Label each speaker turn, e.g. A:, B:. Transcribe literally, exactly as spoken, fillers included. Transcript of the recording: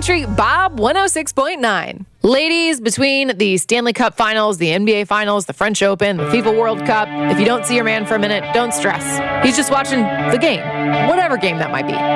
A: Country Bob one oh six point nine. Ladies, between the Stanley Cup Finals, the N B A Finals, the French Open, the FIFA World Cup, if you don't see your man for a minute, don't stress. He's just watching the game, whatever game that might be.